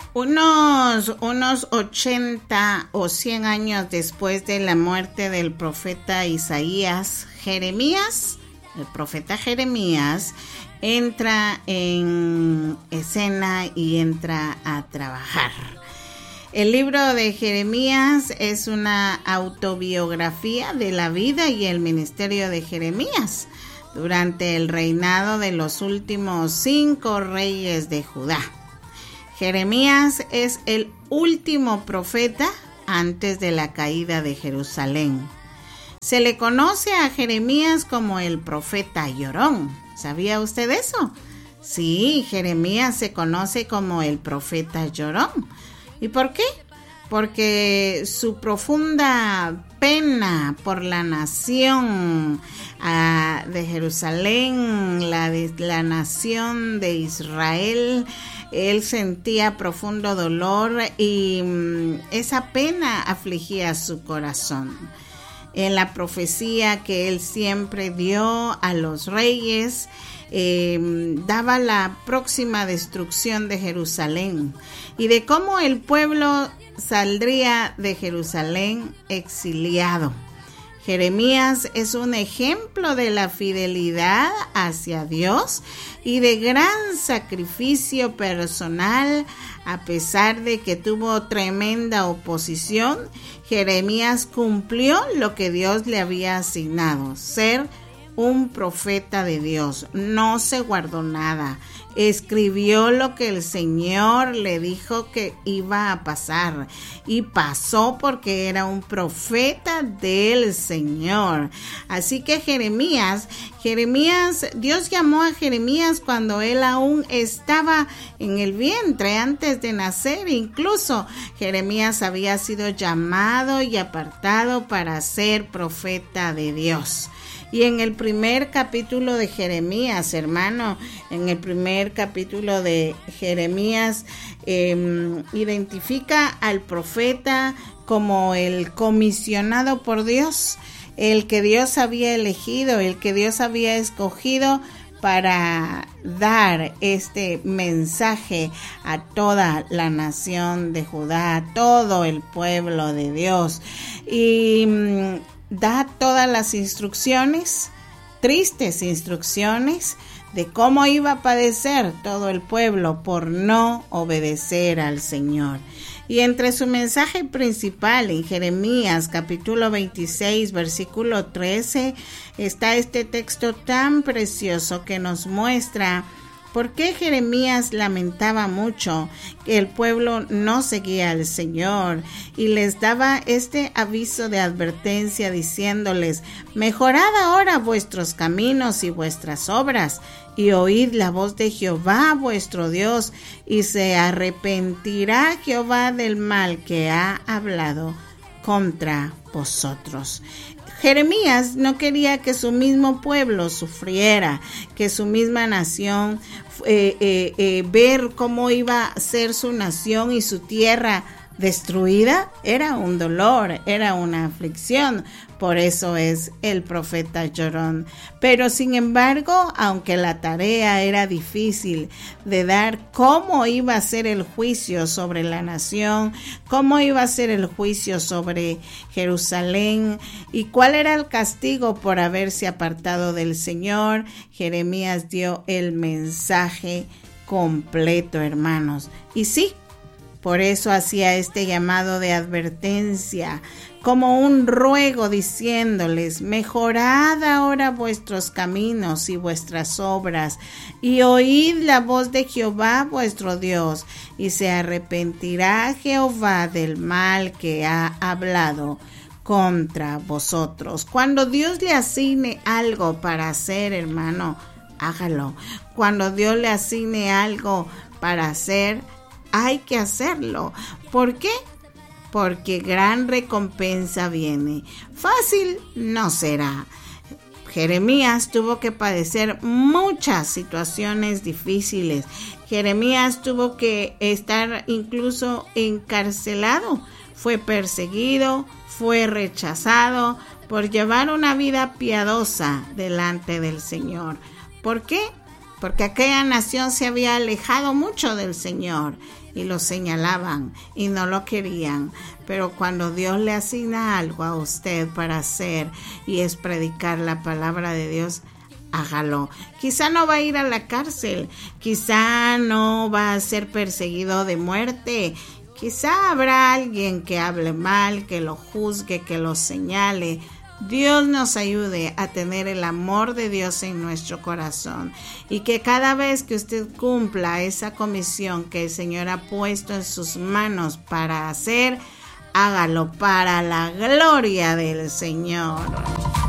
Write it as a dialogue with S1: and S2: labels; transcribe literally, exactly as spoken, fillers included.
S1: Unos, unos ochenta o cien años después de la muerte del profeta Isaías, Jeremías, el profeta Jeremías, entra en escena y entra a trabajar. El libro de Jeremías es una autobiografía de la vida y el ministerio de Jeremías durante el reinado de los últimos cinco reyes de Judá. Jeremías es el último profeta antes de la caída de Jerusalén. Se le conoce a Jeremías como el profeta llorón. ¿Sabía usted eso? Sí, Jeremías se conoce como el profeta llorón. ¿Y por qué? Porque su profunda pena por la nación uh, de Jerusalén, la, de, la nación de Israel, él sentía profundo dolor y um, esa pena afligía su corazón. En la profecía que él siempre dio a los reyes, eh, daba la próxima destrucción de Jerusalén y de cómo el pueblo saldría de Jerusalén exiliado. Jeremías es un ejemplo de la fidelidad hacia Dios y de gran sacrificio personal. A pesar de que tuvo tremenda oposición, Jeremías cumplió lo que Dios le había asignado, ser un profeta de Dios. No se guardó nada. Escribió lo que el Señor le dijo que iba a pasar y pasó porque era un profeta del Señor. Así que Jeremías, Jeremías, Dios llamó a Jeremías cuando él aún estaba en el vientre, antes de nacer. Incluso Jeremías había sido llamado y apartado para ser profeta de Dios. Y en el primer capítulo de Jeremías, hermano, en el primer capítulo de Jeremías, eh, identifica al profeta como el comisionado por Dios, el que Dios había elegido, el que Dios había escogido para dar este mensaje a toda la nación de Judá, a todo el pueblo de Dios. Y da todas las instrucciones, tristes instrucciones, de cómo iba a padecer todo el pueblo por no obedecer al Señor. Y entre su mensaje principal en Jeremías capítulo veintiséis versículo trece está este texto tan precioso que nos muestra por qué Jeremías lamentaba mucho que el pueblo no seguía al Señor y les daba este aviso de advertencia diciéndoles: mejorad ahora vuestros caminos y vuestras obras y oíd la voz de Jehová vuestro Dios, y se arrepentirá Jehová del mal que ha hablado contra vosotros. Jeremías no quería que su mismo pueblo sufriera, que su misma nación, eh, eh, eh, ver cómo iba a ser su nación y su tierra destruida, era un dolor, era una aflicción. Por eso es el profeta llorón. Pero sin embargo, aunque la tarea era difícil de dar cómo iba a ser el juicio sobre la nación, cómo iba a ser el juicio sobre Jerusalén y cuál era el castigo por haberse apartado del Señor, Jeremías dio el mensaje completo, hermanos. Y sí, por eso hacía este llamado de advertencia, como un ruego diciéndoles: mejorad ahora vuestros caminos y vuestras obras, y oíd la voz de Jehová vuestro Dios, y se arrepentirá Jehová del mal que ha hablado contra vosotros. Cuando Dios le asigne algo para hacer, hermano, hágalo. Cuando Dios le asigne algo para hacer, hay que hacerlo. ¿Por qué? Porque gran recompensa viene. Fácil no será. Jeremías tuvo que padecer muchas situaciones difíciles. Jeremías tuvo que estar incluso encarcelado. Fue perseguido, fue rechazado por llevar una vida piadosa delante del Señor. ¿Por qué? porque aquella nación se había alejado mucho del Señor y lo señalaban y no lo querían. Pero cuando Dios le asigna algo a usted para hacer y es predicar la palabra de Dios, hágalo. Quizá no va a ir a la cárcel, quizá no va a ser perseguido de muerte, quizá habrá alguien que hable mal, que lo juzgue, que lo señale. Dios nos ayude a tener el amor de Dios en nuestro corazón y que cada vez que usted cumpla esa comisión que el Señor ha puesto en sus manos para hacer, hágalo para la gloria del Señor.